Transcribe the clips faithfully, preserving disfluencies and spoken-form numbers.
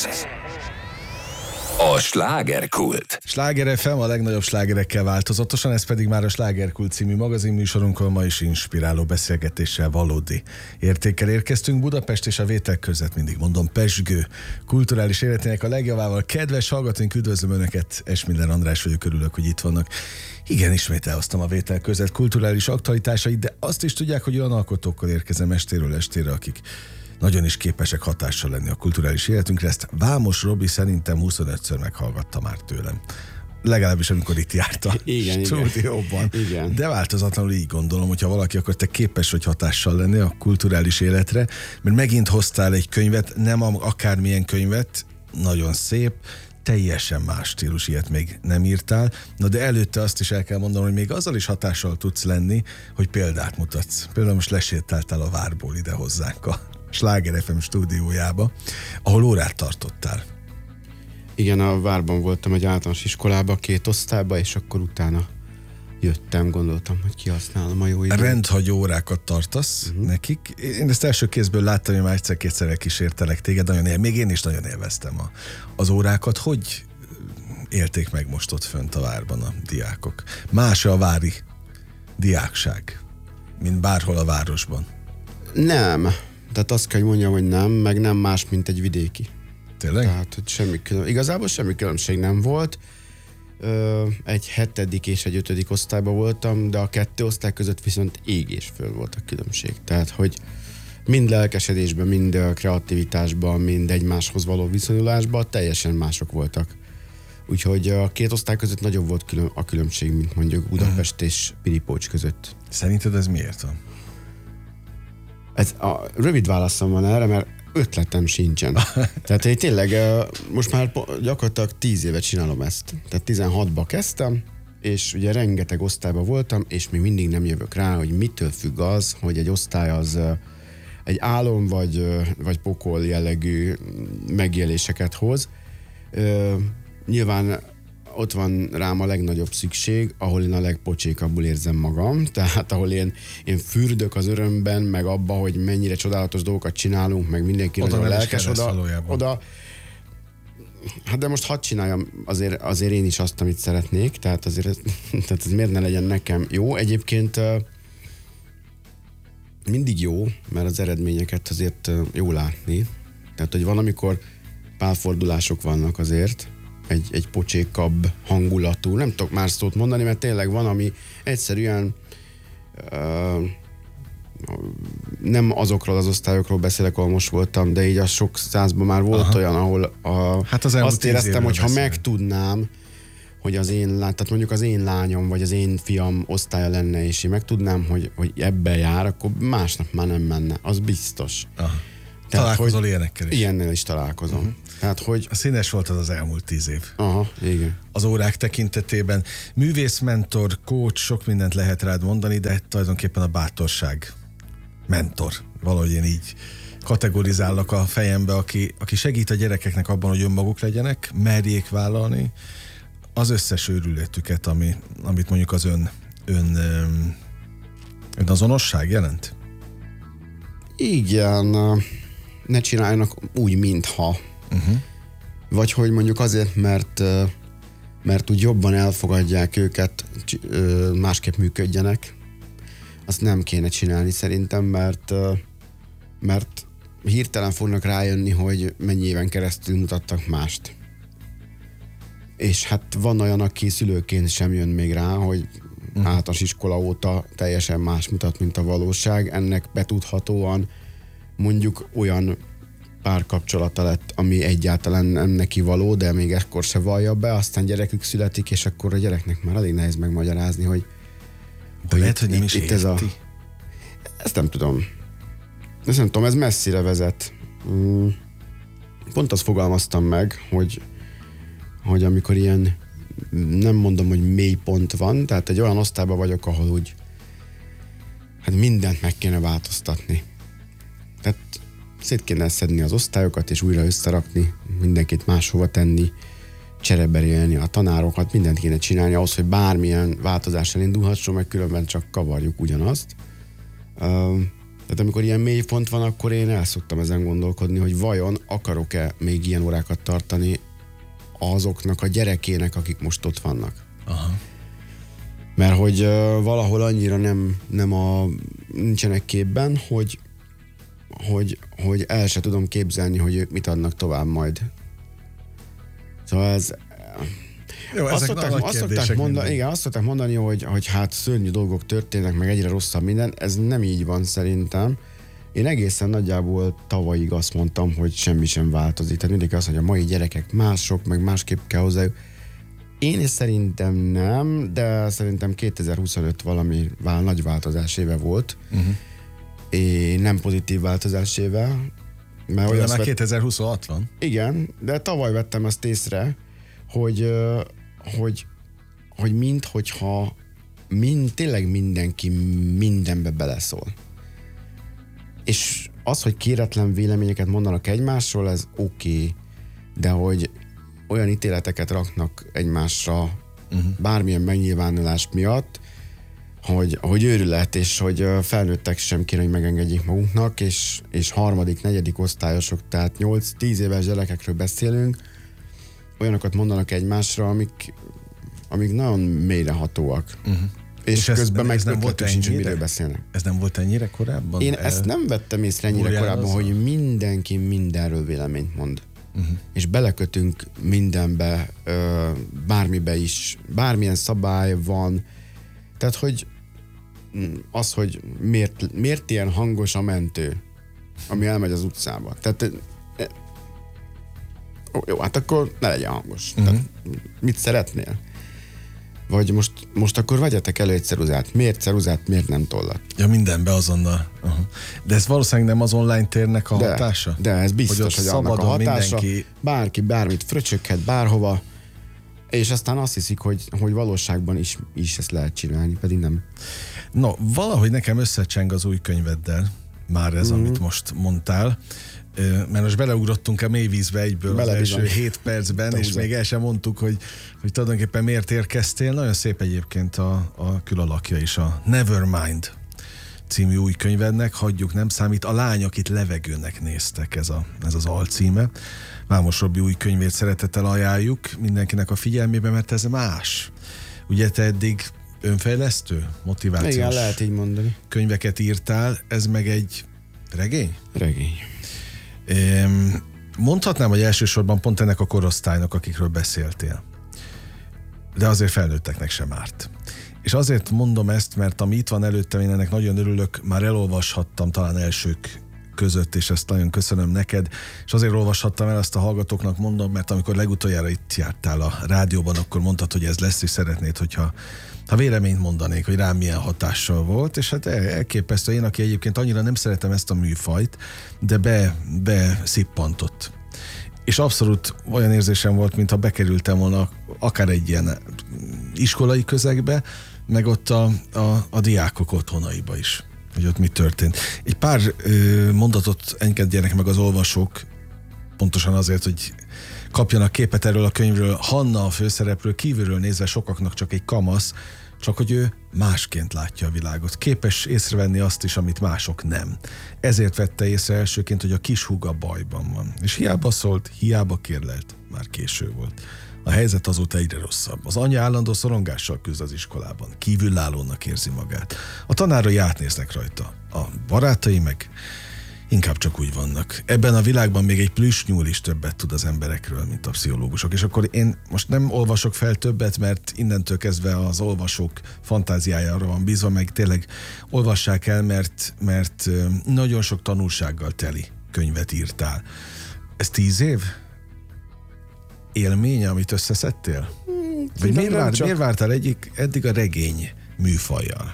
A slágerkult. Sláger ef em a legnagyobb slágerekkel változatosan, ez pedig már a Slágerkult című magazinműsorunkon ma is inspiráló beszélgetéssel, valódi értékkel érkeztünk. Budapest és a Vétel között, mindig mondom, pezsgő kulturális életének a legjavával. Kedves hallgatóink, üdvözlöm Önöket, Esmiller András vagyok, örülök, hogy itt vannak. Igen, ismét elhoztam a Vétel között kulturális aktualitásait, de azt is tudják, hogy olyan alkotókkal érkezem estéről estére, akik nagyon is képesek hatással lenni a kulturális életünkre. Ezt Vámos Robi szerintem huszonötször meghallgatta már tőlem. Legalábbis amikor itt járt a igen, stúdióban. Igen. De változatlanul így gondolom, hogyha valaki, akkor te képes vagy hatással lenni a kulturális életre, mert megint hoztál egy könyvet, nem akármilyen könyvet, nagyon szép, teljesen más stílus, ilyet még nem írtál. Na de előtte azt is el kell mondanom, hogy még azzal is hatással tudsz lenni, hogy példát mutatsz. Például most lesétáltál a Várból ide hozzánk a Sláger ef em stúdiójába, ahol órát tartottál. Igen, a Várban voltam egy általános iskolába, két osztályba, és akkor utána jöttem, gondoltam, hogy kihasználom a jó időt. Rendhagyó órákat tartasz uh-huh. nekik. Én ezt első kézből láttam, hogy már egyszer-kétszer elkísértelek téged, nagyon él, még én is nagyon élveztem a, az órákat. Hogy élték meg most ott fönt a Várban a diákok? Más a vári diákság, mint bárhol a városban? Nem. Tehát azt kell, hogy mondjam, hogy nem, meg nem más, mint egy vidéki. Tényleg? Tehát, hogy semmi külön, igazából semmi különbség nem volt. Ö, egy hetedik és egy ötödik osztályban voltam, de a kettő osztály között viszont ég és föl volt a különbség. Tehát, hogy mind lelkesedésben, mind kreativitásban, mind egymáshoz való viszonyulásban teljesen mások voltak. Úgyhogy a két osztály között nagyobb volt külön, a különbség, mint mondjuk Budapest uh-huh. és Piripócs között. Szerinted ez miért van? Ez a rövid válaszom van erre, mert ötletem sincsen. Tehát én tényleg most már gyakorlatilag tíz évet csinálom ezt. Tehát tizenhatba kezdtem, és ugye rengeteg osztályban voltam, és még mindig nem jövök rá, hogy mitől függ az, hogy egy osztály az egy álom vagy, vagy pokol jellegű megéléseket hoz. Nyilván ott van rám a legnagyobb szükség, ahol én a legpocsékabbul érzem magam, tehát ahol én, én fürdök az örömben, meg abba, hogy mennyire csodálatos dolgokat csinálunk, meg mindenki oda nagyon lelkes, oda, oda. Hát de most hadd csináljam azért, azért én is azt, amit szeretnék, tehát azért tehát ez miért ne legyen nekem jó. Egyébként mindig jó, mert az eredményeket azért jó látni. Tehát, hogy van, amikor pálfordulások vannak azért, Egy, egy pocsékabb hangulatú, nem tudok más szót mondani, mert tényleg van, ami egyszerűen uh, nem azokról az osztályokról beszélek, ahol most voltam, de így a sok százban már volt Aha. olyan, ahol a, hát az azt éreztem, hogy ha beszélek. megtudnám, hogy az én, tehát mondjuk az én lányom, vagy az én fiam osztálya lenne, és én megtudnám, hogy, hogy ebben jár, akkor másnap már nem menne, az biztos. Aha. Találkozol hogy ilyenekkel is? Ilyennel is találkozom. Uh-huh. Tehát, hogy... A színes volt az az elmúlt tíz év. Aha, igen. Az órák tekintetében. Művészmentor, coach, sok mindent lehet rád mondani, de tulajdonképpen a bátorság mentor. Valahogy én így kategorizálok a fejembe, aki, aki segít a gyerekeknek abban, hogy önmaguk legyenek, merjék vállalni az összes őrületüket, ami, amit mondjuk az ön, ön, ön azonosság jelent. Igen, ne csináljanak úgy, mintha. Uh-huh. Vagy hogy mondjuk azért, mert, mert úgy jobban elfogadják őket, másképp működjenek. Azt nem kéne csinálni szerintem, mert, mert hirtelen fognak rájönni, hogy mennyi éven keresztül mutattak mást. És hát van olyan, aki szülőként sem jön még rá, hogy uh-huh. általános iskola óta teljesen más mutat, mint a valóság. Ennek betudhatóan mondjuk olyan párkapcsolata lett, ami egyáltalán nem neki való, de még ekkor se vallja be, aztán gyerekük születik, és akkor a gyereknek már elég nehéz megmagyarázni, hogy de hogy lehet, hogy nem itt, is itt ez a... Ezt nem tudom. Ezt nem tudom, ez messzire vezet. Pont azt fogalmaztam meg, hogy, hogy amikor ilyen, nem mondom, hogy mély pont van, tehát egy olyan osztályban vagyok, ahol úgy hát mindent meg kéne változtatni. Tehát szét kéne szedni az osztályokat, és újra összerakni, mindenkit máshova tenni, csereberélni a tanárokat, mindent kéne csinálni ahhoz, hogy bármilyen változás elindulhasson, meg különben csak kavarjuk ugyanazt. Uh, Tehát amikor ilyen mély pont van, akkor én el szoktam ezen gondolkodni, hogy vajon akarok-e még ilyen órákat tartani azoknak a gyerekének, akik most ott vannak. Aha. Mert hogy uh, valahol annyira nem, nem a, nincsenek képben, hogy, hogy, hogy el se tudom képzelni, hogy ők mit adnak tovább majd. Szóval ez... Jó, azt szokták, azt szokták mondani, igen, azt szokták mondani, hogy, hogy hát szörnyű dolgok történnek, meg egyre rosszabb minden. Ez nem így van szerintem. Én egészen nagyjából tavalyig azt mondtam, hogy semmi sem változik. Tehát mindenki azt mondja, a mai gyerekek mások, meg másképp kell hozzájuk. Én szerintem nem, de szerintem kétezer-huszonöt valami vál, nagy változás éve volt. Uh-huh. É, nem pozitív változás éve. Mert olyan már vett... kétezer-huszonhat van. Igen, de tavaly vettem ezt észre, hogy, hogy, hogy minthogyha mind, tényleg mindenki mindenbe beleszól. És az, hogy kéretlen véleményeket mondanak egymásról, ez oké, okay, de hogy olyan ítéleteket raknak egymásra uh-huh. bármilyen megnyilvánulás miatt, hogy, hogy őrület, és hogy felnőttek sem kéne, hogy megengedjék magunknak, és, és harmadik, negyedik osztályosok, tehát nyolc-tíz éves gyerekekről beszélünk, olyanokat mondanak egymásra, amik, amik nagyon mélyrehatóak. Uh-huh. És, és közben meg nem volt sincs, hogy miről beszélnek. Ez nem volt ennyire korábban? Én el... ezt nem vettem észre ennyire Úrján korábban, hogy mindenki mindenről véleményt mond. Uh-huh. És belekötünk mindenbe, bármibe is, bármilyen szabály van. Tehát, hogy az, hogy miért, miért ilyen hangos a mentő, ami elmegy az utcába. Tehát jó, hát akkor ne legyen hangos. Uh-huh. Tehát, mit szeretnél? Vagy most, most akkor vegyetek elő egy ceruzát. Miért ceruzát, miért nem tollat? Ja, mindenbe azonnal. Uh-huh. De ez valószínűleg nem az online térnek a de, hatása? De ez biztos, hogy, hogy annak a hatása. Mindenki... Bárki bármit fröcsöghet bárhova, és aztán azt hiszik, hogy, hogy valóságban is, is ezt lehet csinálni, pedig nem. No, valahogy nekem összecseng az új könyveddel, már ez, mm-hmm. amit most mondtál, mert most beleugrottunk a mélyvízbe egyből Bele az első hét percben, és még el sem mondtuk, hogy, hogy tulajdonképpen miért érkeztél. Nagyon szép egyébként a, a külalakja is, a Nevermind című új könyvednek, hagyjuk, nem számít, a lány, akit levegőnek néztek, ez, a, ez az alcíme. Vámos Robi új könyvét szeretettel ajánljuk mindenkinek a figyelmébe, mert ez más. Ugye te eddig önfejlesztő, motivációs Igen, lehet így mondani. könyveket írtál, ez meg egy regény? Regény. Mondhatnám, hogy elsősorban pont ennek a korosztálynak, akikről beszéltél. De azért felnőtteknek sem árt. És azért mondom ezt, mert ami itt van előttem, én ennek nagyon örülök, már elolvashattam talán elsők között, és ezt nagyon köszönöm neked, és azért olvashattam el, azt a hallgatóknak mondom, mert amikor legutoljára itt jártál a rádióban, akkor mondtad, hogy ez lesz, és szeretnéd, hogyha ha véleményt mondanék, hogy rám milyen hatással volt, és hát elképesztő, én, aki egyébként annyira nem szeretem ezt a műfajt, de be, be szippantott. És abszolút olyan érzésem volt, mintha bekerültem volna akár egy ilyen iskolai közegbe, meg ott a, a, a diákok otthonaiba is, hogy ott mi történt. Egy pár ö, mondatot engedjenek meg az olvasók, pontosan azért, hogy kapjanak képet erről a könyvről. Hanna a főszereplő, kívülről nézve sokaknak csak egy kamasz, csak hogy ő másként látja a világot. Képes észrevenni azt is, amit mások nem. Ezért vette észre elsőként, hogy a kis húga bajban van. És hiába szólt, hiába kérlelt, már késő volt. A helyzet azóta egyre rosszabb. Az anyja állandó szorongással küzd az iskolában. Kívülállónak érzi magát. A tanárai átnéznek rajta. A barátai meg inkább csak úgy vannak. Ebben a világban még egy plüssnyúl is többet tud az emberekről, mint a pszichológusok. És akkor én most nem olvasok fel többet, mert innentől kezdve az olvasók fantáziájára van bízva, meg tényleg olvassák el, mert, mert nagyon sok tanulsággal teli könyvet írtál. Ez tíz év élmény, amit összeszedtél? Hmm, Vagy miért, vár, csak... miért vártál egyik eddig a regény műfajjal?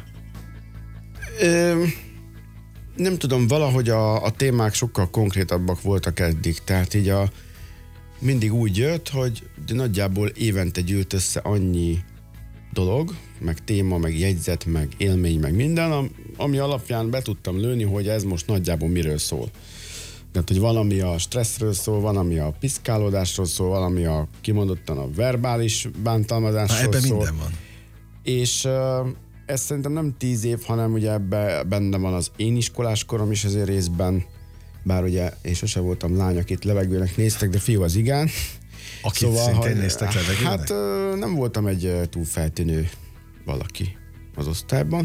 Ö... Nem tudom, valahogy a, a témák sokkal konkrétabbak voltak eddig, tehát így a, mindig úgy jött, hogy de nagyjából évente gyűlt össze annyi dolog, meg téma, meg jegyzet, meg élmény, meg minden, ami alapján be tudtam lőni, hogy ez most nagyjából miről szól. Tehát, hogy valami a stresszről szól, van, ami a piszkálódásról szól, valami a kimondottan a verbális bántalmazásról ebben szól. Minden van. És... ez szerintem nem tíz év, hanem ugye ebbe, benne van az én iskolás korom is azért részben, bár ugye én sose voltam lány, akit levegőnek néztek, de fiú az igen. Akit szóval, szintén hogy, néztek levegőnek? Hát nem voltam egy túl feltűnő valaki az osztályban,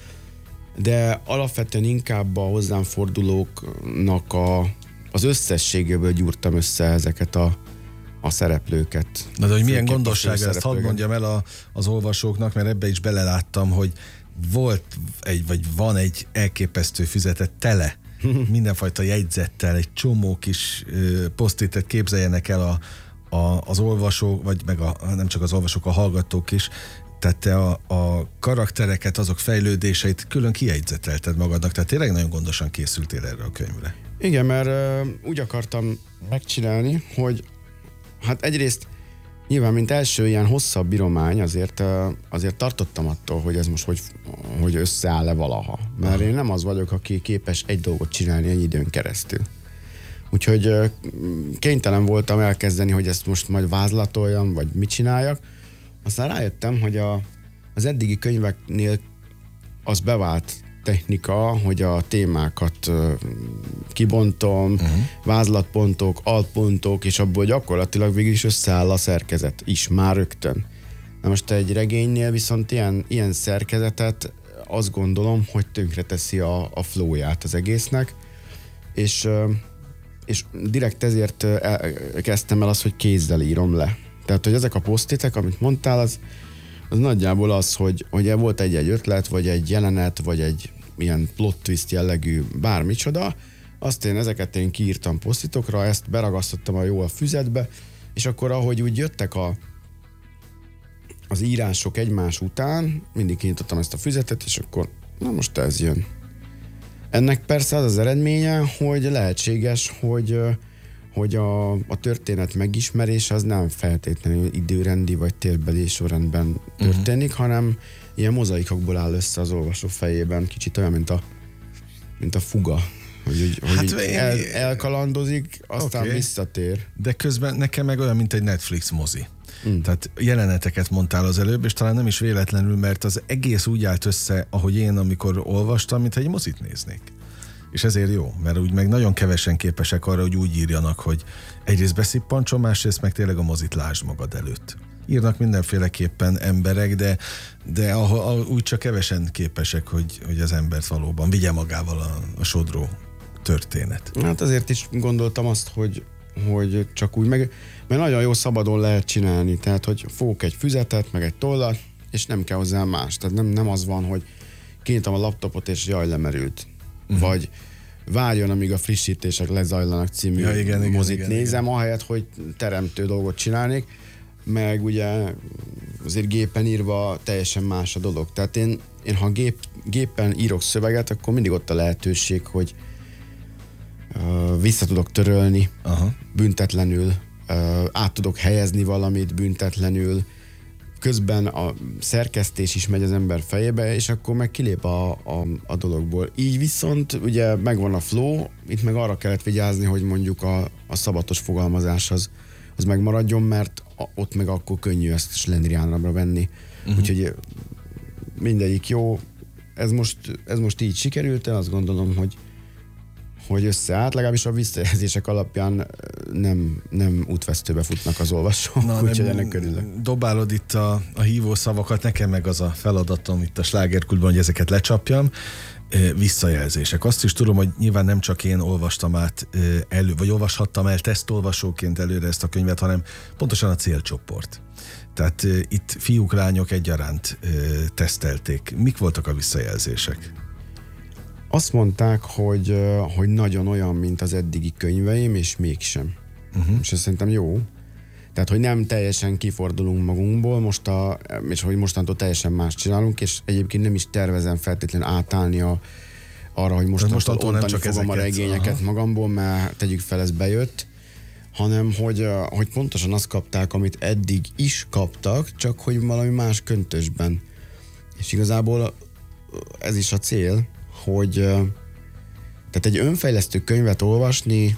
de alapvetően inkább a hozzám fordulóknak a, az összességéből gyúrtam össze ezeket a, a szereplőket. Na de hogy milyen gondossága, ezt hadd mondjam el a, az olvasóknak, mert ebbe is beleláttam, hogy volt egy, vagy van egy elképesztő füzetet tele mindenfajta jegyzettel, egy csomó kis uh, posztitet képzeljenek el a, a, az olvasók, vagy meg a, nem csak az olvasók, a hallgatók is. Tehát te a, a karaktereket, azok fejlődéseit külön kijegyzetelted magadnak, tehát tényleg nagyon gondosan készültél erre a könyvre. Igen, mert uh, úgy akartam megcsinálni, hogy hát egyrészt nyilván, mint első ilyen hosszabb íromány, azért, uh, azért tartottam attól, hogy ez most hogy, hogy összeáll-e valaha. Mert Aha. én nem az vagyok, aki képes egy dolgot csinálni egy időn keresztül. Úgyhogy uh, kénytelen voltam elkezdeni, hogy ezt most majd vázlatoljam, vagy mit csináljak. Aztán rájöttem, hogy a, az eddigi könyveknél az bevált technika, hogy a témákat uh, kibontom, uh-huh. vázlatpontok, alpontok, és abból gyakorlatilag végül is összeáll a szerkezet is, már rögtön. Na most egy regénynél viszont ilyen, ilyen szerkezetet azt gondolom, hogy tönkreteszi a, a flowját az egésznek, és, uh, és direkt ezért uh, kezdtem el azt, hogy kézzel írom le. Tehát, hogy ezek a posztitek, amit mondtál, az, az nagyjából az, hogy, hogy volt egy-egy ötlet, vagy egy jelenet, vagy egy ilyen plot twist jellegű bármicsoda, azt én ezeket én kiírtam posztitokra, ezt beragasztottam a jó a füzetbe, és akkor ahogy úgy jöttek a, az írások egymás után, mindig kinyitottam ezt a füzetet, és akkor na most ez jön. Ennek persze az az eredménye, hogy lehetséges, hogy hogy a, a történet megismerése az nem feltétlenül időrendi vagy térbeli sorrendben történik, uh-huh. hanem ilyen mozaikokból áll össze az olvasó fejében, kicsit olyan, mint a, mint a fuga, hogy, hogy, hát hogy én... el, elkalandozik, aztán okay. visszatér. De közben nekem meg olyan, mint egy Netflix mozi. Mm. Tehát jeleneteket mondtál az előbb, és talán nem is véletlenül, mert az egész úgy állt össze, ahogy én, amikor olvastam, mintha egy mozit néznék. És ezért jó, mert úgy meg nagyon kevesen képesek arra, hogy úgy írjanak, hogy egyrészt beszippancson, másrészt meg tényleg a mozit lásd magad előtt. Írnak mindenféleképpen emberek, de, de ahol, ahol úgy csak kevesen képesek, hogy, hogy az embert valóban vigye magával a, a sodró történet. Hát azért is gondoltam azt, hogy, hogy csak úgy meg, mert nagyon jó szabadon lehet csinálni, tehát hogy fogok egy füzetet, meg egy tollat, és nem kell hozzá más. Tehát nem, nem az van, hogy kinyitom a laptopot, és jaj, lemerült. Uh-huh. Vagy várjon, amíg a frissítések lezajlanak című ja, igen, igen, mozit igen, nézem, igen. ahelyett, hogy teremtő dolgot csinálnék, meg ugye azért gépen írva teljesen más a dolog. Tehát én, én ha gép, gépen írok szöveget, akkor mindig ott a lehetőség, hogy uh, vissza tudok törölni Aha. büntetlenül, uh, át tudok helyezni valamit büntetlenül, közben a szerkesztés is megy az ember fejébe, és akkor meg kilép a, a, a dologból. Így viszont ugye megvan a flow, itt meg arra kellett vigyázni, hogy mondjuk a, a szabatos fogalmazás az, az megmaradjon, mert a, ott meg akkor könnyű ezt slendriánra venni. Uh-huh. Úgyhogy mindegyik jó. Ez most, ez most így sikerült, én azt gondolom, hogy hogy összeállt, legalábbis a visszajelzések alapján nem, nem útvesztőbe futnak az olvasók, úgyhogy ennek örülök. Dobálod itt a, a hívó szavakat, nekem meg az a feladatom itt a Slágerkultban, hogy ezeket lecsapjam. Visszajelzések. Azt is tudom, hogy nyilván nem csak én olvastam át elő, vagy olvashattam el tesztolvasóként előre ezt a könyvet, hanem pontosan a célcsoport. Tehát itt fiúk, lányok egyaránt tesztelték. Mik voltak a visszajelzések? Azt mondták, hogy, hogy nagyon olyan, mint az eddigi könyveim, és mégsem. Uh-huh. És ez szerintem jó. Tehát, hogy nem teljesen kifordulunk magunkból, most a, és hogy mostantól teljesen más csinálunk, és egyébként nem is tervezem feltétlenül átállni a, arra, hogy mostantól, mostantól ontani nem csak fogom ezeket, a regényeket aha. magamból, mert tegyük fel, ez bejött, hanem hogy, hogy pontosan azt kapták, amit eddig is kaptak, csak hogy valami más köntösben. És igazából ez is a cél, hogy tehát egy önfejlesztő könyvet olvasni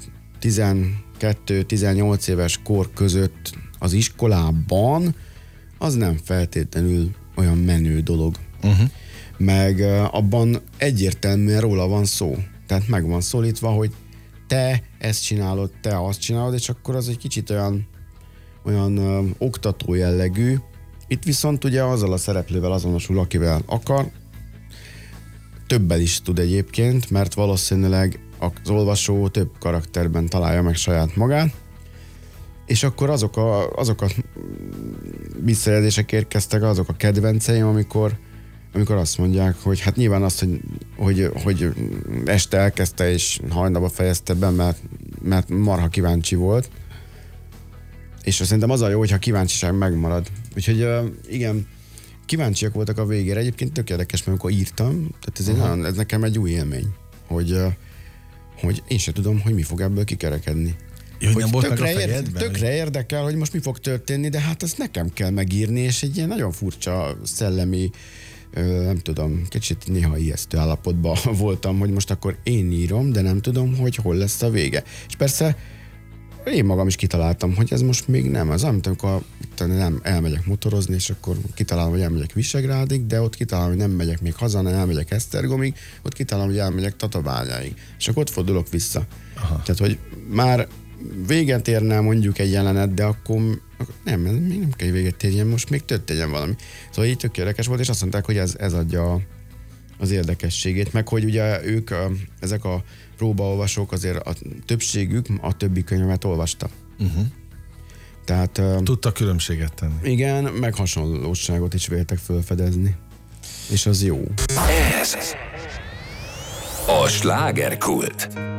tizenkettő-tizennyolc éves kor között az iskolában, az nem feltétlenül olyan menő dolog. Uh-huh. Meg abban egyértelműen róla van szó. Tehát meg van szólítva, hogy te ezt csinálod, te azt csinálod, és akkor az egy kicsit olyan, olyan ö, oktató jellegű. Itt viszont ugye azzal a szereplővel azonosul, akivel akar. Többel is tud egyébként, mert valószínűleg az olvasó több karakterben találja meg saját magát, és akkor azok a, azok a visszajelzések érkeztek, azok a kedvenceim, amikor, amikor azt mondják, hogy hát nyilván azt, hogy, hogy, hogy este elkezdte és hajnalba fejezte be, mert, mert marha kíváncsi volt, és szerintem az a jó, hogyha kíváncsiság megmarad. Úgyhogy igen, kíváncsiak voltak a végére. Egyébként tök érdekes, mert amikor írtam, tehát ez, egy nagyon, ez nekem egy új élmény, hogy, hogy én sem tudom, hogy mi fog ebből kikerekedni. Jó, hogy nem volt meg a tökre, fejedben? ér, tökre érdekel, hogy most mi fog történni, de hát ezt nekem kell megírni, és egy ilyen nagyon furcsa szellemi, nem tudom, kicsit néha ijesztő állapotban voltam, hogy most akkor én írom, de nem tudom, hogy hol lesz a vége. És persze én magam is kitaláltam, hogy ez most még nem az, amit amikor nem elmegyek motorozni, és akkor kitalálom, hogy elmegyek Visegrádig, de ott kitalálom, hogy nem megyek még haza, nem elmegyek Esztergomig, ott kitalálom, hogy elmegyek Tatabányáig. És akkor ott fordulok vissza. Aha. Tehát, hogy már véget érne mondjuk egy jelenet, de akkor, akkor nem, még nem kell véget érjen, most még történjen valami. Szóval így tök érdekes volt, és azt mondták, hogy ez, ez adja az érdekességét, meg hogy ugye ők, ezek a próbaolvasók azért a többségük a többi könyvet olvasta. Uh-huh. Tehát... Tudta különbséget tenni. Igen, meg hasonlóságot is véltek felfedezni. És az jó. Ez a slágerkult.